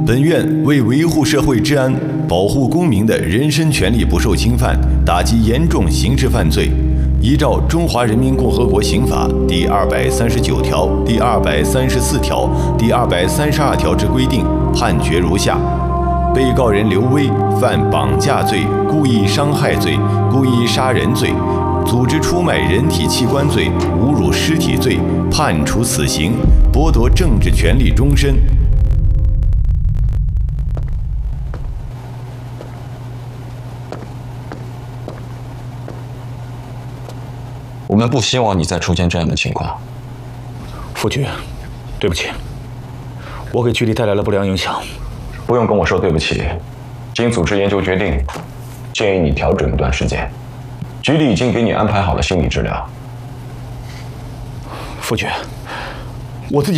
本院为维护社会治安、保护公民的人身权利不受侵犯，打击严重刑事犯罪，依照《中华人民共和国刑法》第239条、第234条、第232条之规定，判决如下：被告人刘威犯绑架罪、故意伤害罪、故意杀人罪、组织出卖人体器官罪、侮辱尸体罪，判处死刑，剥夺政治权利终身。 我们不希望你再出现这样的情况。 副局，对不起，我给局里带来了不良影响。 不用跟我说对不起，经组织研究决定，建议你调整一段时间。局里已经给你安排好了心理治疗。 副局，我自己。